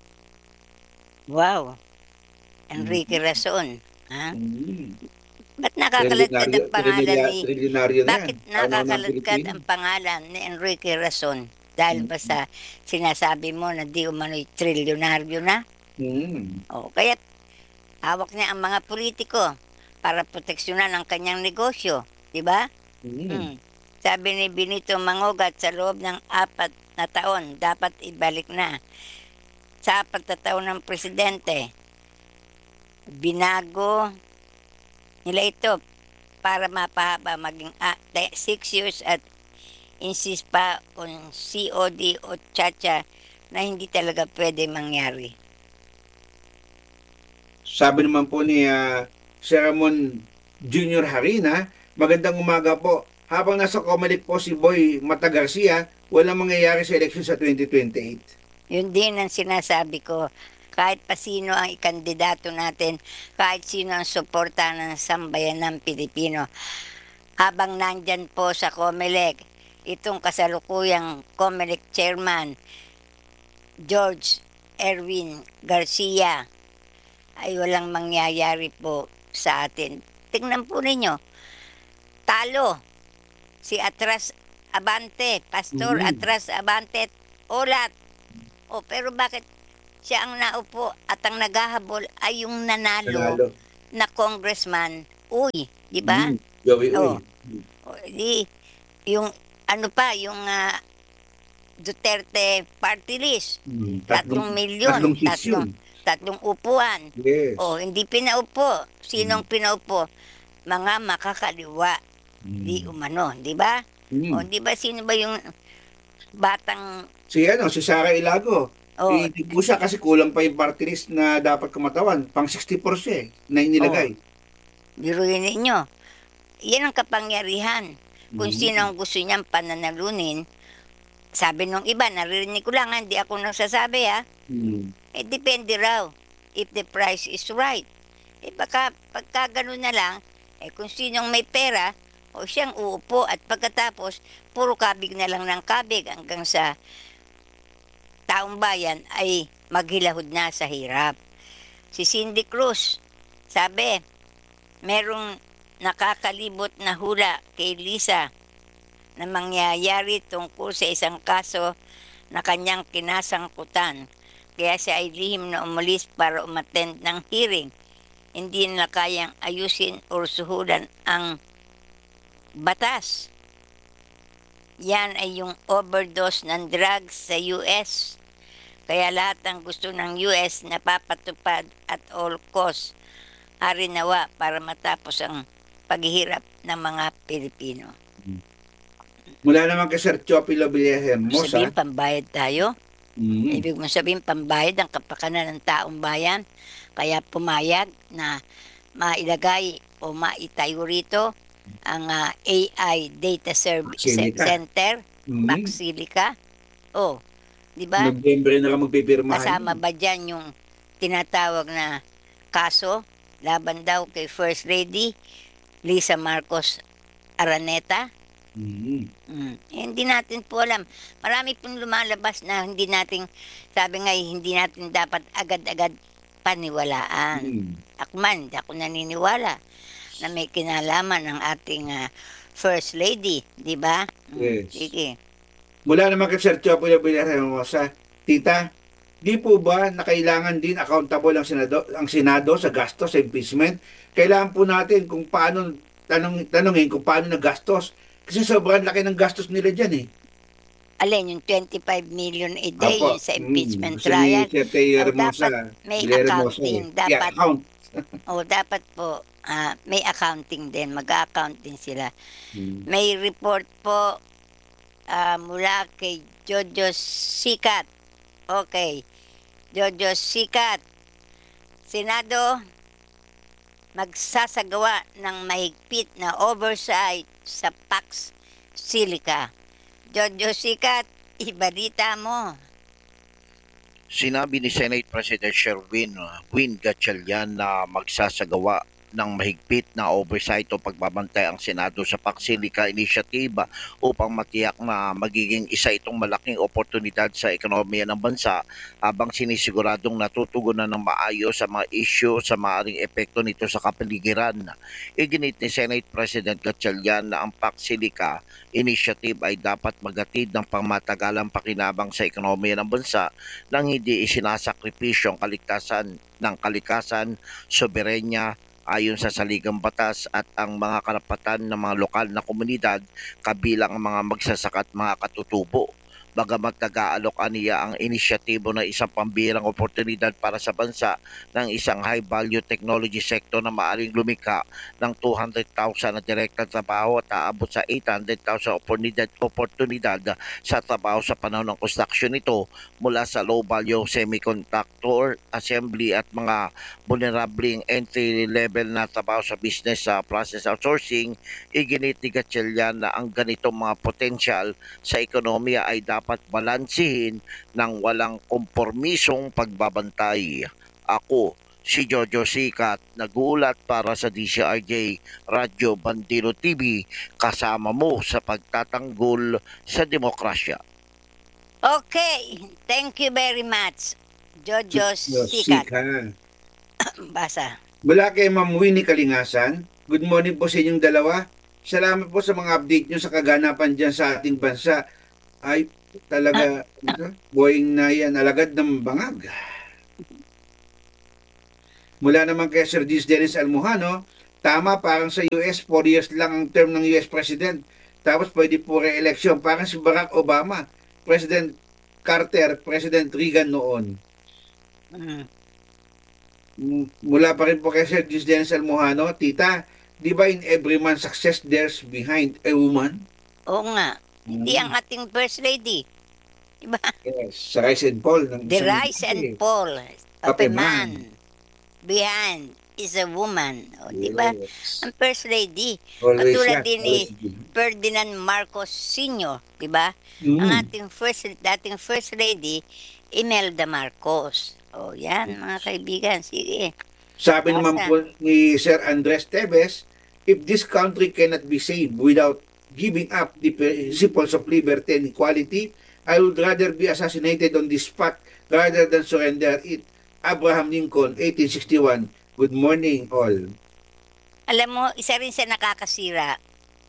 Wow. Enrique Rason. Ha? Hmm. Ba't nakakaladkad ang pangalan ni... Trilyonaryo na yan. Bakit Ano ng nakakaladkad Pilipino? ang pangalan ni Enrique Rason? Dahil ba sa sinasabi mo na di umano'y trilyonaryo na? Hmm. O, kaya hawak niya ang mga politiko para proteksyonan ang kanyang negosyo. Di ba? Hmm. Hmm. Sabi ni Benito Mangogat, sa loob ng apat na taon, dapat ibalik na. Sa apat na taon ng presidente, binago nila ito para mapahaba maging ah, te- six years at insist pa on C O D o Chacha na hindi talaga pwede mangyari. Sabi naman po ni uh, Sir Ramon Junior Harina, magandang umaga po. Habang nasa Comelec po si Boy Mata Garcia, walang mangyayari sa eleksyon sa twenty twenty-eight. Yun din ang sinasabi ko. Kahit pa sino ang ikandidato natin, kahit sino ang suporta ng sambayan ng Pilipino. Habang nandyan po sa Comelec, itong kasalukuyang Comelec Chairman, George Erwin Garcia, ay walang mangyayari po sa atin. Tingnan po ninyo, talo si Atras Abante, Pastor Mhm. Atras Abante, Olat. O pero bakit siya ang naupo at ang naghahabol ay yung nanalo Nanalo. na congressman? Uy, di ba? Mm. Joey, uy. Oh. O, di, yung ano pa, yung ah, Duterte party list. Mm. Tatlong milyon, Tatlong seats tatlong, yun. tatlong upuan. Yes. O, hindi pinaupo. Sinong Mm. pinaupo? Mga makakaliwa. Di Mm. umano, di ba? Mm. O, di ba sino ba yung batang... Si ano, si Sara Ilago. O, Hindi po siya kasi kulang pa yung party list na dapat kumatawan. Pang sixty-four siya eh, na inilagay. biruin ninyo. Yan ang kapangyarihan. Kung Mm. sino ang gusto niyang pananalunin, sabi nung iba, naririnig ko lang, ha, hindi ako nagsasabi ha, Mm. eh depende raw if the price is right. Eh baka pagka ganun na lang, eh kung sinong may pera, o siyang uupo at pagkatapos, puro kabig na lang ng kabig hanggang sa taong bayan ay maghilahod na sa hirap. Si Cindy Cruz, sabi, merong nakakalibot na hula kay Lisa na mangyayari tungkol sa isang kaso na kanyang kinasangkutan. Kaya siya ay lihim na umalis para umattend ng hearing. Hindi na kayang ayusin o suhulan ang batas. Yan ay yung overdose ng drugs sa U S. Kaya lahat ng gusto ng U S napapatupad at all cost. Hari nawa para matapos ang paghihirap ng mga Pilipino. Mula naman kay Sir Chopilo Villahermosa. Sabihin pambayad tayo. Mm. Ibig mo sabihin pambayad ang kapakanan ng taong bayan. Kaya pumayag na mailagay o maitayo rito ang ah, A I Data Service Maxilica. Center, Mm. Maxilica. Oh, di ba? Nobyembre na lang magpipirmahan. Kasama ba dyan yung tinatawag na kaso laban daw kay First Lady Lisa Marcos Araneta? Mm. Mm. Eh, hindi natin po alam. Marami pong lumalabas na hindi natin, sabi nga, eh, hindi natin dapat agad-agad paniwalaan. Mm. Ako man, hindi ako naniniwala na may kinalaman ng ating ah, First Lady, di ba? Mm, Yes. Sige. Mula naman kay Sir Chopilo Villahermosa. Tita, di po ba na kailangan din accountable ang Senado, ang Senado sa gastos sa impeachment? Kailangan po natin kung paano, tanong, tanongin kung paano nagastos. Kasi sobrang laki ng gastos nila dyan eh. Alin, yung twenty-five million a day Opo. yung sa impeachment Mm. Kasi trial. ni Sir Teo Oh, Hermosa, dapat may Villahermosa accounting. eh. Dapat, Yeah, account. o dapat po, ah, may accounting din. Mag-account din sila. Mm. May report po ah, mula kay Jojo Sikat. Okay. Jojo Sikat. Senado magsasagawa ng mahigpit na oversight sa Pax Silica. Jojo Sikat, ibalita mo. Sinabi ni Senate President Sherwin Win Gatchalian na magsasagawa ng mahigpit na oversight o pagbabantay ang Senado sa Pax Silica Initiative upang matiyak na magiging isa itong malaking oportunidad sa ekonomiya ng bansa habang sinisiguradong natutugunan ng maayos sa mga isyu sa maaaring epekto nito sa kapaligiran. Iginit ni Senate President Gatchalian na ang Pax Silica Initiative ay dapat maghatid ng pangmatagalang pakinabang sa ekonomiya ng bansa nang hindi isinasakripisyo ang kaligtasan ng kalikasan, soberenya, ayon sa saligang batas at ang mga karapatan ng mga lokal na komunidad kabilang ang mga magsasaka at mga katutubo. Bagamat nag-aalok aniya ang inisyatibo na isang pambirang oportunidad para sa bansa ng isang high-value technology sector na maaaring lumikha ng two hundred thousand na direktang trabaho at aabot sa eight hundred thousand oportunidad, oportunidad sa trabaho sa panahon ng construction nito mula sa low-value semiconductor, assembly at mga vulnerable entry-level na trabaho sa business sa process outsourcing. Iginit ni Gatchalian na ang ganitong mga potensyal sa ekonomiya ay dapat balansihin ng walang kompormisong pagbabantay. Ako, si Jojo Sikat, nag-uulat para sa D C R J Radyo Bandino T V, kasama mo sa pagtatanggol sa demokrasya. Okay, thank you very much, Jojo Yo, Sikat. Sika. Basa. Mula kay Ma'am Winnie Kalingasan, good morning po sa inyong dalawa. Salamat po sa mga update nyo sa kaganapan dyan sa ating bansa. Ay, talaga, boying na yan, alagad ng bangag. Mula naman kay Sir Gis Dennis Almohano, tama, parang sa U S, four years lang ang term ng U S President. Tapos pwede po re-election. Parang si Barack Obama, President Carter, President Reagan noon. Mm. Mm, Mula pa rin po kay Sir Gis Dennis Almohano, Tita, di ba in every man's success there's behind a woman? Oo nga. Hindi ang ating First Lady. Diba? Yes, sa rise and fall. Ng The isang rise and lalaki. fall of Of a a man. man. Behind is a woman. O, diba? Yes. Ang First Lady. Always Katulad yan, din ni always yan. Ferdinand Marcos Senior Diba? Mm. Ang ating first, dating First Lady, Imelda Marcos. O, yan, mga kaibigan. Sige. Sabi naman Basta. po ni Sir Andres Tevez, if this country cannot be saved without giving up the principles of liberty and equality, I would rather be assassinated on this spot rather than surrender it. Abraham Lincoln, eighteen sixty-one. Good morning, all. Alam mo, isa rin sa nakakasira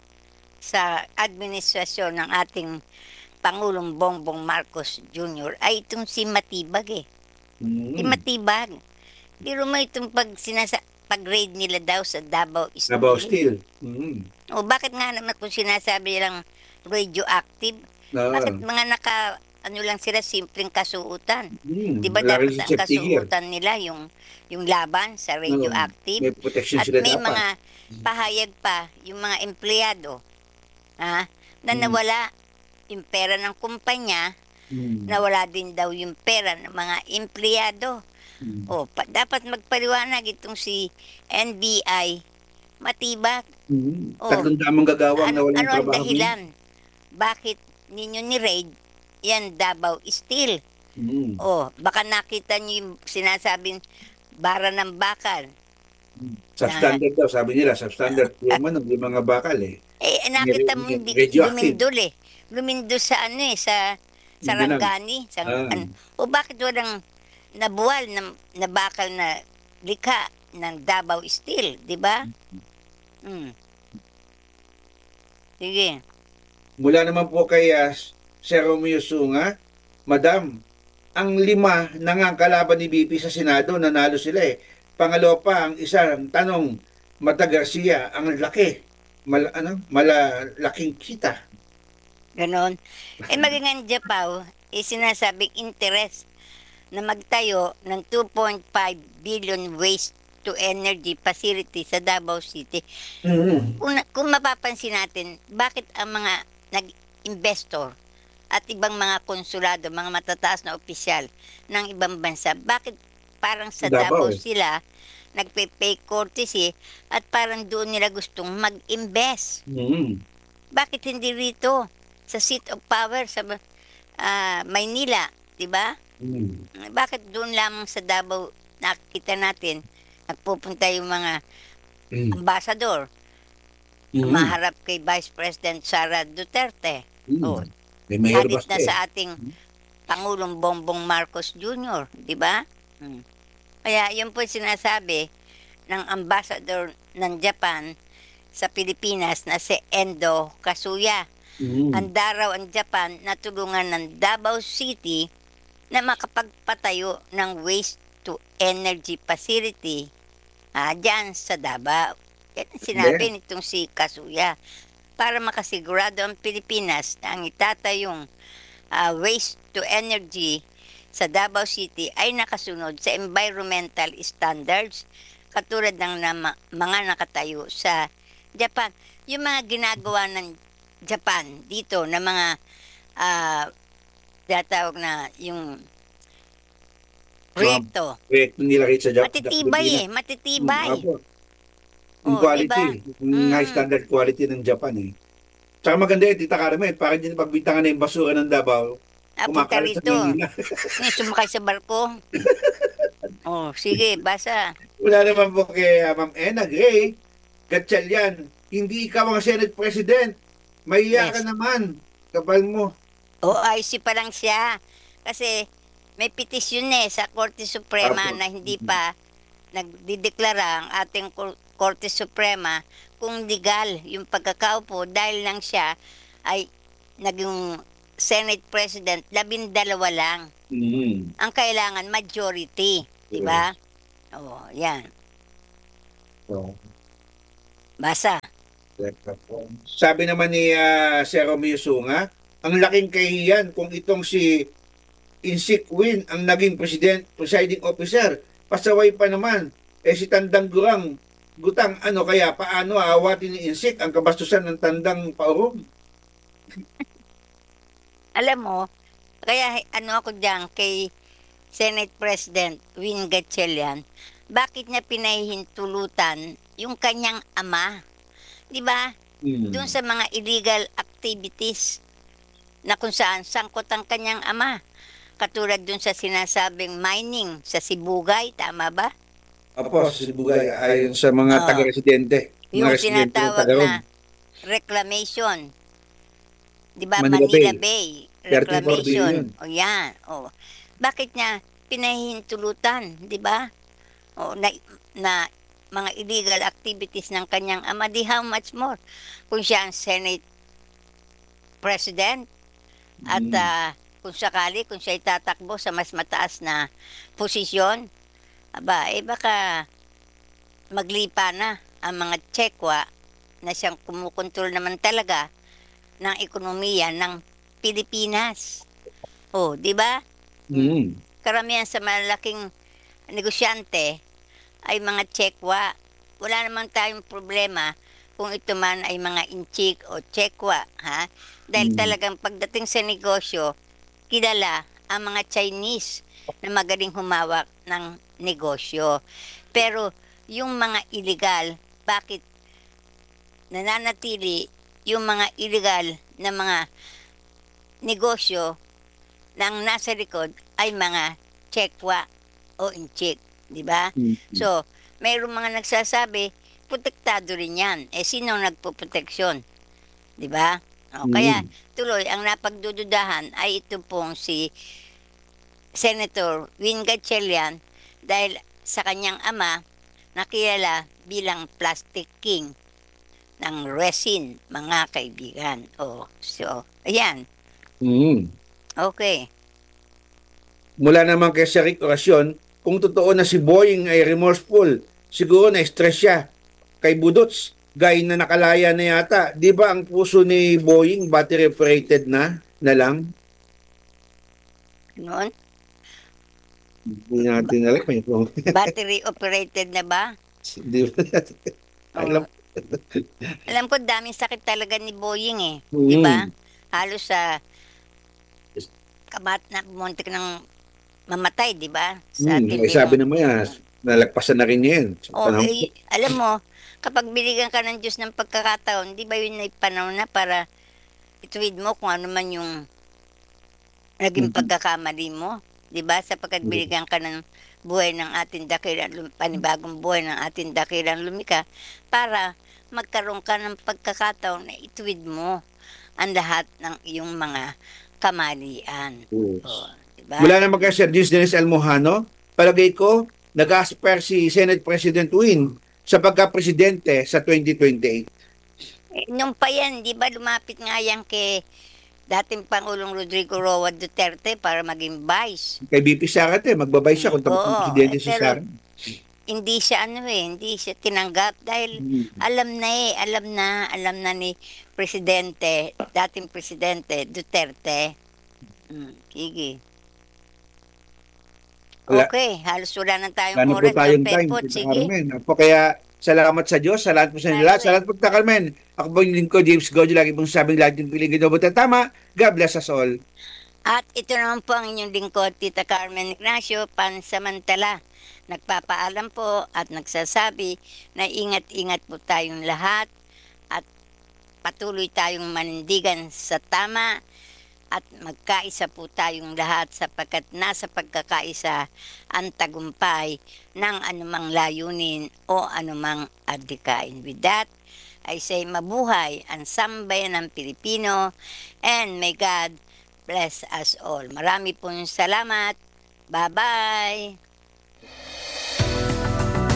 sa administrasyon ng ating Pangulong Bongbong Marcos Junior ay itong si Matibag eh. Si Mm. Matibag. Biro mo itong pag, sinasa, pag-raid nila daw sa Davao Steel. Davao Steel. Mm. O bakit nga naman kung sinasabi nilang radioactive? Ah. Bakit mga naka, ano lang sila, simpleng kasuutan? Mm. Di ba Wala dapat rin ang safety gear. kasuutan nila yung, yung laban sa radioactive? May protection At sila may dapat. mga pahayag pa yung mga empleyado ha, na Mm. nawala yung pera ng kumpanya, Mm. nawala din daw yung pera ng mga empleyado. Mm. O, pa, dapat magpaliwanag itong si N B I Matibag. Mm. Oh. Tatlong damang gagawang Ano, na walang ano ang trabaho. dahilan? Bakit ninyo ni-raid yan Davao Steel? Mm. O, baka nakita niyo yung sinasabing bara ng bakal. Substandard daw, sabi nila, substandard yung ano, yung mga bakal eh. Eh, nakita mo Radioactive. hindi Radioactive. lumindol eh. Lumindol sa ano eh, sa Sarangani. Sa, Ah. ano, o bakit walang nabuwal na, na bakal na likha ng Davao Steel, di ba? Hmm. Sige. Mula naman po kay uh, Sir Romeo Sunga, Madam, ang lima na nga ang kalaban ni B P sa Senado, nanalo sila eh. Pangalawa pa, ang isa, ang tanong, Mata Garcia, ang laki, mal, ano, malalaking kita. Ganon. Eh maging ang Japaw, eh sinasabing interest na magtayo ng two point five billion waste to energy facility sa Davao City. Mm-hmm. Kung, na- kung mapapansin natin, bakit ang mga nag-investor at ibang mga konsulado, mga matataas na opisyal ng ibang bansa, bakit parang sa Davao Davao eh. sila nagpe-pay courtesy at parang doon nila gustong mag-invest? Mm-hmm. Bakit hindi rito sa seat of power sa ah, Maynila, 'di ba? Mm-hmm. Bakit doon lamang sa Davao nakikita natin nagpupunta yung mga Mm-hmm. ambassador maharap kay Vice President Sara Duterte. Mm-hmm. Oh, May mayor halit basta na eh. sa ating Pangulong Bongbong Marcos Junior, 'di ba? Hmm. Kaya yun po sinasabi ng ambassador ng Japan sa Pilipinas na si Endo Kasuya. Mm-hmm. Handa raw ang Japan na tulungan ng Davao City na makapagpatayo ng waste to energy facility ah, dyan sa Davao. Yan ang sinabi Yeah. nitong si Kasuya para makasigurado ang Pilipinas na ang itatayong ah, waste to energy sa Davao City ay nakasunod sa environmental standards katulad ng nama, mga nakatayo sa Japan. Yung mga ginagawa ng Japan dito na mga ah datawag na yung proyekto. Proyekto nila rin sa Japan. Matitibay eh, matitibay. Yung Oh, quality, diba? yung Mm. high standard quality ng Japan eh. Tsaka maganda yun, Tita Carmen, parang dyan pagbintangan na yung basura ng Davao, Ah, punta kumakalat sa rito. Manila. Ngayon, sumakay sa barko. Oh, sige, basa. Wala naman po kay uh, Ma'am Ena Gray, Gatchalian, hindi ikaw ang Senate President. Mahiya ka Yes. naman. Kapal mo. O, I C pa lang siya. Kasi may petisyon eh sa Korte Suprema Apo. na hindi pa nagdideklara ang ating Kor- Korte Suprema kung legal yung pagkakaupo dahil lang siya ay naging Senate President, labindalawa lang. Mm. Ang kailangan, majority. Di ba? Oo, yan. So, Basa. sabi naman ni uh, Sir Romeo Sunga, ang laking kahiyan kung itong si Insik Win ang naging president, presiding officer. Pasaway pa naman. Eh si Tandang Gurang, Gutang, ano kaya, paano aawatin ni Insik ang kabastusan ng Tandang Paurong? Alam mo, kaya ano ako diyan kay Senate President Win Gatchalian, bakit niya pinahihintulutan yung kanyang ama? Di ba? Mm. Doon sa mga illegal activities na kung saan sangkot ang kanyang ama. Katulad doon sa sinasabing mining sa Sibugay, tama ba? Opo, si Bugay, ayon sa mga Oo. taga-residente. Mga Yung residente ng tinatawag Tagarog. na reclamation. Di ba? Manila Manila, Bay. Bay. thirty-four billion. Reclamation. O yan. O. Bakit niya pinahihintulutan? Di ba? O, na, na mga illegal activities ng kanyang ama. Di how much more? Kung siya ang Senate President at Mm. ah, kung sakali, kung siya itatakbo sa mas mataas na posisyon, aba, eh baka maglipa na ang mga tsekwa na siyang kumukontrol naman talaga ng ekonomiya ng Pilipinas. O, di ba? Mm. Karamihan sa malaking negosyante ay mga tsekwa. Wala naman tayong problema kung ito man ay mga inchik o tsekwa, ha? Dahil Mm. talagang pagdating sa negosyo, kilala ang mga Chinese na magaling humawak ng negosyo. Pero yung mga illegal, bakit nananatili yung mga illegal na mga negosyo na ang nasa likod ay mga tsekwa o inchik, di ba? Mm. So, mayroong mga nagsasabi, protektado rin yan. Eh, sino ang nagpuproteksyon? Di ba? O, kaya, tuloy, ang napagdududahan ay ito pong si Senator Win Gatchalian dahil sa kanyang ama, nakilala bilang plastic king ng resin, mga kaibigan. O, so, ayan. Mm. Okay. Mula naman kay Sir Rick Oracion, kung totoo na si Boying ay remorseful, siguro na-stress siya kay Budots, gay na nakalaya na yata. Di ba ang puso ni Boying battery operated na na lang? Noon, Hindi natin alam kung battery operated na ba? Di ba? Alam. Alam ko, daming sakit talaga ni Boying eh. Mm. Di ba? Halos sa kamat na muntik ng mamatay, di ba? Sa Hmm, tindi eh, sabi ng- naman yan, nalagpasan na rin niya yan. Sa Oh, panahon eh, alam mo, kapag binigyan ka ng Diyos ng pagkakataon, di ba yun ay panahon na para ituwid mo kung ano man yung naging Mhm. pagkakamali mo. Di ba? Sapagkat Mhm. binigyan ka ng buhay ng ating dakilang, lum- panibagong buhay ng ating dakilang lumika para magkaroon ka ng pagkakataon na ituwid mo ang lahat ng iyong mga kamalian. Yes. Oh, di ba? Mula naman kay Sir Juice Dennis Almojano, palagay ko, nag-aspire si Senate President Win sa pagka-presidente sa twenty twenty-eight. Eh, nung pa yan, di ba lumapit nga yan kay dating Pangulong Rodrigo Roa Duterte para maging vice. Kay B P Sara, te, magbabay siya kung tapos Oo, ng presidente eh, si pero- Sara. Hindi siya ano eh, hindi siya tinanggap dahil Hmm. alam na eh, alam na, alam na ni Presidente, dating Presidente Duterte. Hmm, sige. Wala- Okay, halos wala na tayong Plano po oras. tayong Don time, Pepot, Tita sige. Carmen. Po, kaya salamat sa Diyos, salamat po sa inyo lahat. Salamat. Salamat po, Tita Carmen. Ako po yung lingkod, James Gojo. Lagi pong sabing lahat yung piling ginawa tama. God bless us all. At ito naman po ang inyong lingkod, Tita Carmen Ignacio, pansamantala. Nagpapaalam po at nagsasabi na ingat-ingat po tayong lahat at patuloy tayong manindigan sa tama at magkaisa po tayong lahat sapagkat nasa pagkakaisa ang tagumpay ng anumang layunin o anumang adhikain. With that, I say mabuhay ang sambayan ng Pilipino and may God bless us all. Marami pong salamat. Bye-bye!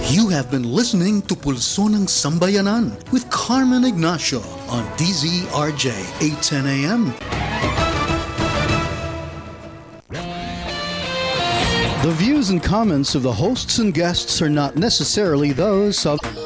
You have been listening to Pulso ng Sambayanan with Carmen Ignacio on D Z R J eight ten A M. The views and comments of the hosts and guests are not necessarily those of